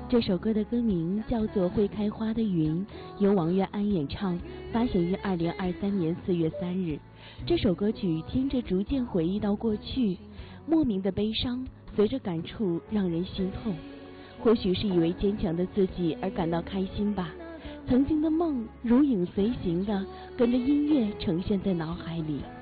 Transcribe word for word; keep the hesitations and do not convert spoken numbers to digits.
这首歌的歌名叫做《会开花的云》，由王悦安演唱，发行于二零二三年四月三日。这首歌曲听着逐渐回忆到过去，莫名的悲伤随着感触让人心痛。或许是以为坚强的自己而感到开心吧，曾经的梦如影随形的跟着音乐呈现在脑海里。